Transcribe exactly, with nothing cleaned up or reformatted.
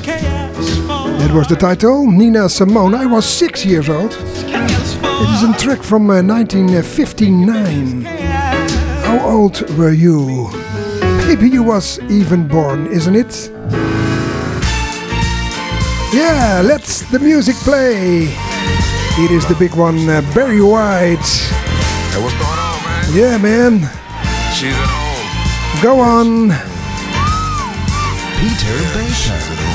That was the title, Nina Simone. I was six years old. It is a track from uh, nineteen fifty-nine. How old were you? Maybe you was even born, isn't it? Yeah, let's the music play. It is the big one, uh, Barry White. Hey, what's going on, man? Yeah, man. She's at home. Go on. Peter Baker.